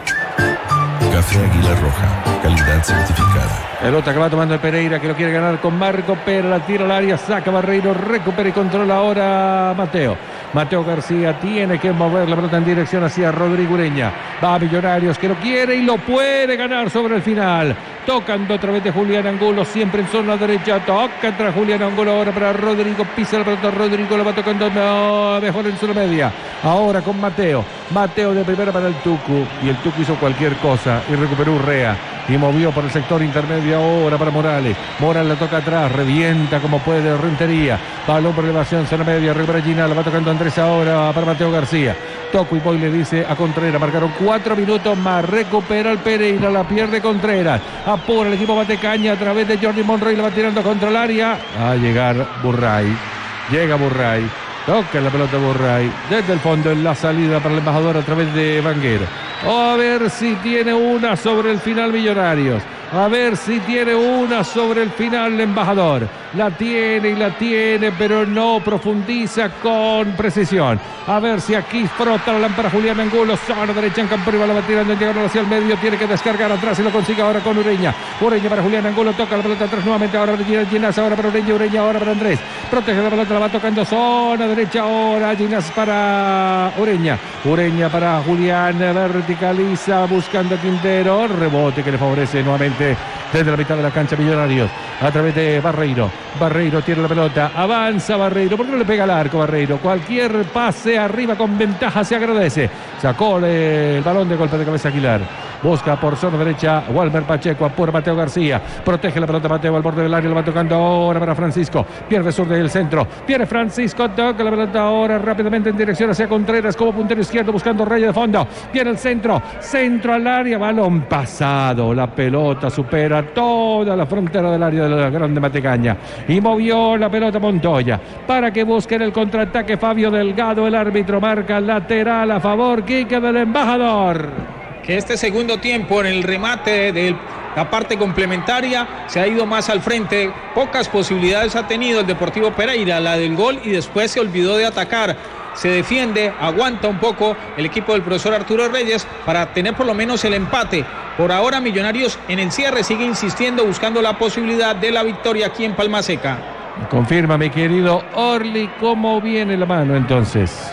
[SPEAKER 2] Café Águila Roja, calidad certificada.
[SPEAKER 1] Pelota que va tomando el Pereira, que lo quiere ganar con Marco Pérez, la tira al área, saca Barreiro, recupera y controla ahora Mateo. Mateo García tiene que mover la pelota en dirección hacia Rodrigo Ureña. Va a Millonarios, que lo quiere y lo puede ganar sobre el final. Tocando otra vez de Julián Angulo, siempre en zona derecha. Toca entre Julián Angulo ahora para Rodrigo. Pisa la pelota, Rodrigo lo va tocando no, mejor en zona media. Ahora con Mateo. Mateo de primera para el Tucu. Y el Tucu hizo cualquier cosa y recuperó Urrea. Y movió por el sector intermedio ahora para Morales. Morales la toca atrás, revienta como puede Rentería. Balón por elevación, zona media, recupera Gina, la va tocando Andrés ahora para Mateo García. Toco y Boy le dice a Contreras, marcaron cuatro minutos más, recupera el Pereira, la pierde Contreras. Apura el equipo Batecaña a través de Jordi Monroy, la va tirando contra el área. A llegar Burray. Llega Burray. Toca la pelota Burray. Desde el fondo en la salida para el embajador a través de Vanguero. A ver si tiene una sobre el final Millonarios. A ver si tiene una sobre el final el embajador. La tiene y la tiene, pero no profundiza con precisión. A ver si aquí frota la lámpara Julián Angulo. Zona derecha en campo rival, la va tirando en diagonal hacia el medio. Tiene que descargar atrás y lo consigue ahora con Ureña. Ureña para Julián Angulo. Toca la pelota atrás nuevamente. Ahora para Ginás. Ahora para Ureña. Ureña ahora para Andrés. Protege la pelota. La va tocando zona derecha. Ahora Ginás para Ureña. Ureña para Julián. Verticaliza buscando a Quintero. Rebote que le favorece nuevamente desde la mitad de la cancha Millonarios. A través de Barreiro. Barreiro tiene la pelota. Avanza Barreiro. ¿Por qué no le pega al arco Barreiro? Cualquier pase arriba con ventaja se agradece. Sacó el balón de golpe de cabeza Aguilar. Busca por zona derecha Walmer Pacheco. Apura Mateo García. Protege la pelota Mateo al borde del área. Lo va tocando ahora para Francisco. Pierde sur del centro. Pierde Francisco. Toca la pelota ahora rápidamente en dirección hacia Contreras como puntero izquierdo buscando raya de fondo. Viene el centro. Centro al área. Balón pasado. La pelota supera toda la frontera del área de la grande Matecaña. Y movió la pelota Montoya para que busquen el contraataque Fabio Delgado. El árbitro marca lateral a favor Quique del embajador.
[SPEAKER 5] Que este segundo tiempo en el remate de la parte complementaria se ha ido más al frente. Pocas posibilidades ha tenido el Deportivo Pereira, la del gol, y después se olvidó de atacar. Se defiende, aguanta un poco el equipo del profesor Arturo Reyes para tener por lo menos el empate. Por ahora Millonarios en el cierre sigue insistiendo, buscando la posibilidad de la victoria aquí en Palma Seca.
[SPEAKER 1] Confirma mi querido Orly cómo viene la mano entonces.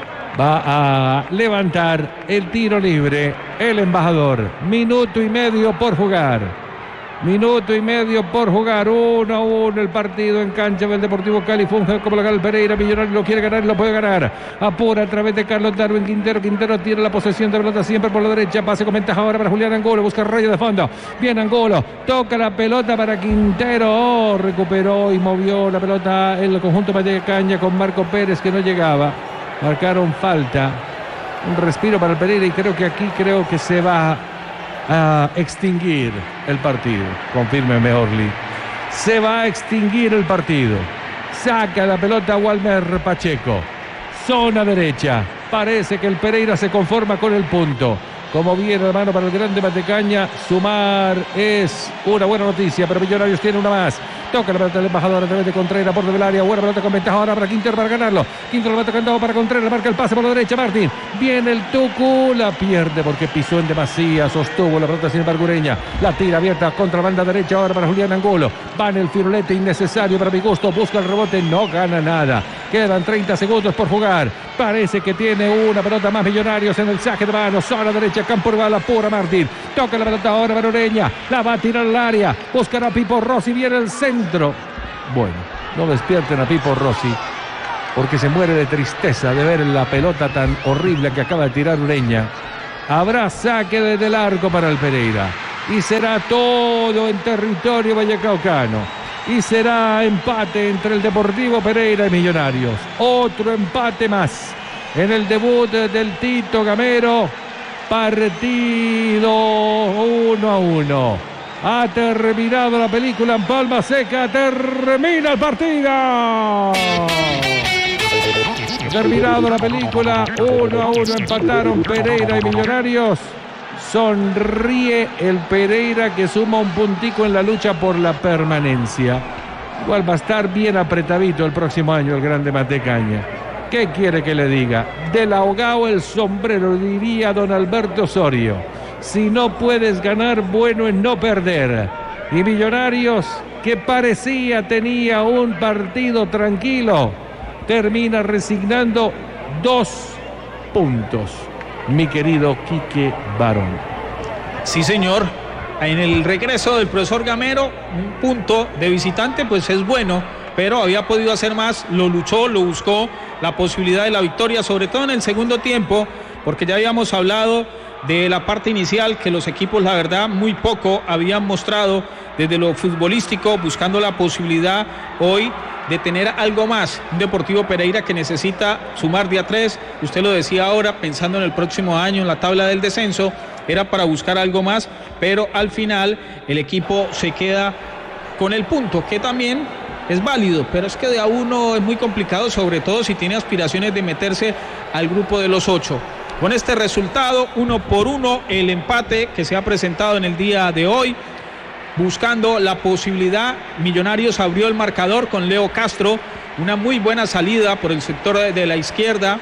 [SPEAKER 1] Va a levantar el tiro libre el embajador. Minuto y medio por jugar. Minuto y medio por jugar. uno a uno el partido en cancha del Deportivo Cali. Funge como local Pereira. Millonario lo quiere ganar y lo puede ganar. Apura a través de Carlos Darwin Quintero. Quintero tiene la posesión de pelota siempre por la derecha. Pase con ventaja ahora para Julián Angulo. Busca rayo de fondo. Bien Angulo. Toca la pelota para Quintero. Oh, recuperó y movió la pelota el conjunto Matecaña con Marco Pérez que no llegaba. Marcaron falta. Un respiro para el Pereira y creo que aquí creo que se va a extinguir el partido. Confírmeme, Orly. Se va a extinguir el partido. Saca la pelota Walmer Pacheco. Zona derecha. Parece que el Pereira se conforma con el punto. Como viene la mano para el grande Matecaña, sumar es una buena noticia, pero Millonarios tiene una más. Toca la pelota del embajador a través de Contreras, borde del área, buena pelota con ventaja ahora para Quintero para ganarlo. Quintero lo va tocando para Contreras, marca el pase por la derecha, Martín. Viene el Tucu, la pierde porque pisó en demasía, sostuvo la pelota sin embargo Ureña. La tira abierta contra banda derecha ahora para Julián Angulo. Va en el firulete innecesario para mi gusto, busca el rebote, no gana nada. Quedan treinta segundos por jugar. Parece que tiene una pelota más Millonarios en el saque de mano, zona derecha, campo de bala pura Martín. Toca la pelota ahora para Ureña, la va a tirar al área, buscará a Pipo Rossi, viene el centro. Bueno, no despierten a Pipo Rossi porque se muere de tristeza de ver la pelota tan horrible que acaba de tirar Ureña. Habrá saque desde el arco para el Pereira y será todo en territorio vallecaucano y será empate entre el Deportivo Pereira y Millonarios. Otro empate más en el debut del Tito Gamero. Partido uno a uno. Ha terminado la película en Palma Seca. Termina el partido. Ha terminado la película. Uno a uno empataron Pereira y Millonarios. Sonríe el Pereira que suma un puntico en la lucha por la permanencia. Igual va a estar bien apretadito el próximo año el grande Matecaña. ¿Qué quiere que le diga? Del ahogado el sombrero, diría don Alberto Osorio. Si no puedes ganar, bueno es no perder. Y Millonarios, que parecía tenía un partido tranquilo, termina resignando dos puntos. Mi querido Quique Barón.
[SPEAKER 5] Sí, señor. En el regreso del profesor Gamero, un punto de visitante, pues es bueno, pero había podido hacer más, lo luchó, lo buscó, la posibilidad de la victoria, sobre todo en el segundo tiempo, porque ya habíamos hablado de la parte inicial, que los equipos, la verdad, muy poco habían mostrado desde lo futbolístico, buscando la posibilidad hoy de tener algo más. Un Deportivo Pereira que necesita sumar de a tres, usted lo decía ahora, pensando en el próximo año, en la tabla del descenso, era para buscar algo más, pero al final el equipo se queda con el punto, que también es válido, pero es que de a uno es muy complicado, sobre todo si tiene aspiraciones de meterse al grupo de los ocho. Con este resultado, uno por uno, el empate que se ha presentado en el día de hoy, buscando la posibilidad, Millonarios abrió el marcador con Leo Castro, una muy buena salida por el sector de la izquierda.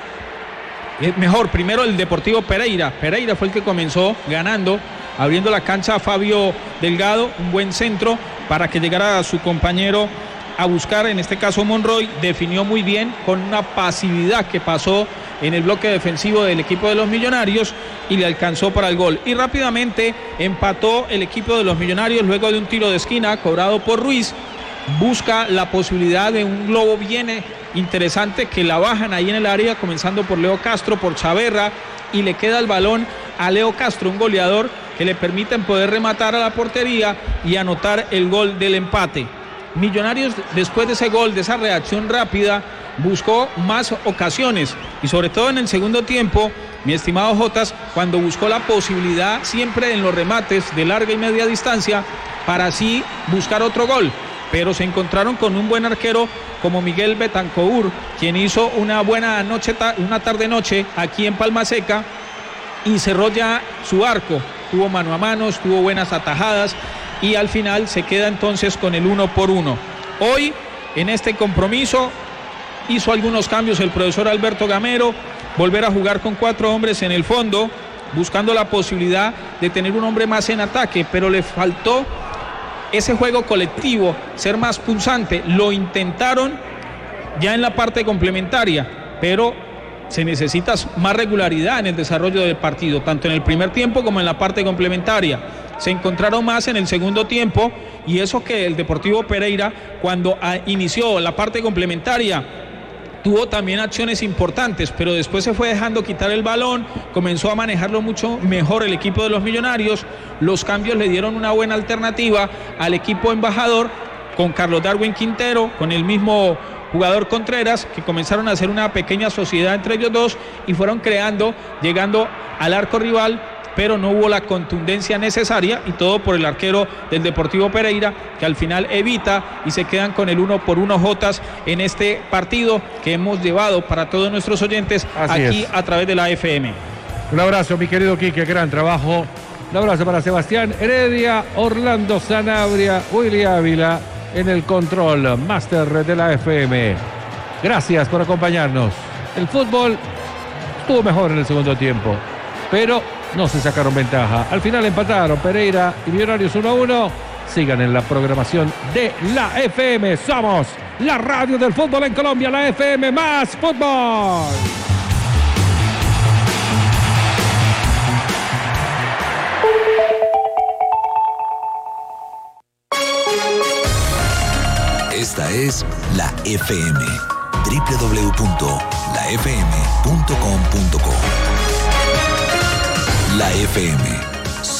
[SPEAKER 5] Mejor, primero el Deportivo Pereira, Pereira fue el que comenzó ganando, abriendo la cancha a Fabio Delgado, un buen centro para que llegara a su compañero a buscar, en este caso Monroy, definió muy bien con una pasividad que pasó en el bloque defensivo del equipo de los Millonarios y le alcanzó para el gol. Y rápidamente empató el equipo de los Millonarios luego de un tiro de esquina cobrado por Ruiz. Busca la posibilidad de un globo bien interesante que la bajan ahí en el área, comenzando por Leo Castro, por Chaverra, y le queda el balón a Leo Castro, un goleador que le permiten poder rematar a la portería y anotar el gol del empate. Millonarios, después de ese gol, de esa reacción rápida, buscó más ocasiones y sobre todo en el segundo tiempo, mi estimado Jotas, cuando buscó la posibilidad siempre en los remates de larga y media distancia para así buscar otro gol, pero se encontraron con un buen arquero como Miguel Betancourt, quien hizo una buena noche, una tarde-noche aquí en Palma Seca y cerró ya su arco, tuvo mano a mano, tuvo buenas atajadas y al final se queda entonces con el uno por uno. Hoy, en este compromiso, hizo algunos cambios el profesor Alberto Gamero, volver a jugar con cuatro hombres en el fondo, buscando la posibilidad de tener un hombre más en ataque, pero le faltó ese juego colectivo, ser más punzante. Lo intentaron ya en la parte complementaria, pero se necesita más regularidad en el desarrollo del partido, tanto en el primer tiempo como en la parte complementaria. Se encontraron más en el segundo tiempo y eso que el Deportivo Pereira, cuando inició la parte complementaria, tuvo también acciones importantes, pero después se fue dejando quitar el balón, comenzó a manejarlo mucho mejor el equipo de los Millonarios. Los cambios le dieron una buena alternativa al equipo embajador, con Carlos Darwin Quintero, con el mismo jugador Contreras, que comenzaron a hacer una pequeña sociedad entre ellos dos y fueron creando, llegando al arco rival, pero no hubo la contundencia necesaria y todo por el arquero del Deportivo Pereira, que al final evita y se quedan con el uno por uno Jotas en este partido que hemos llevado para todos nuestros oyentes
[SPEAKER 1] Así
[SPEAKER 5] aquí
[SPEAKER 1] es.
[SPEAKER 5] a través de la F M.
[SPEAKER 1] Un abrazo, mi querido Quique, gran trabajo. Un abrazo para Sebastián Heredia, Orlando Sanabria, Willy Ávila en el control máster de la F M. Gracias por acompañarnos. El fútbol estuvo mejor en el segundo tiempo, pero no se sacaron ventaja. Al final empataron Pereira y Millonarios uno a uno. Sigan en la programación de la F M. Somos la radio del fútbol en Colombia, la F M más fútbol.
[SPEAKER 8] Esta es la F M. doble u doble u doble u punto la f m punto com punto co. La F M.